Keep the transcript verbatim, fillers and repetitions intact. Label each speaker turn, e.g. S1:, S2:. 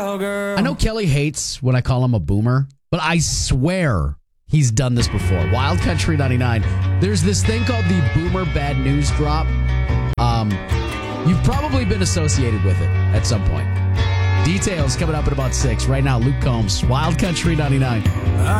S1: girl.
S2: I know Kelly hates when I call him a boomer, but I swear he's done this before. Wild Country ninety-nine. There's this thing called the Boomer Bad News Drop. Um, you've probably been associated with it at some point. Details coming up at about six. Right now, Luke Combs, Wild Country ninety-nine.